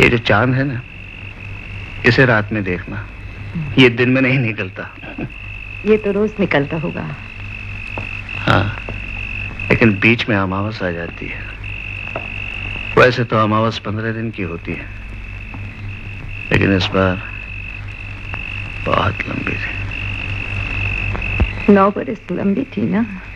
ये जो चांद है ना, इसे रात में देखना, ये दिन में नहीं निकलता। ये तो रोज निकलता होगा। हाँ, लेकिन बीच में अमावस आ जाती है। वैसे तो अमावस 15 दिन की होती है, लेकिन इस बार बहुत लंबी थी। 9 बरस लंबी थी ना।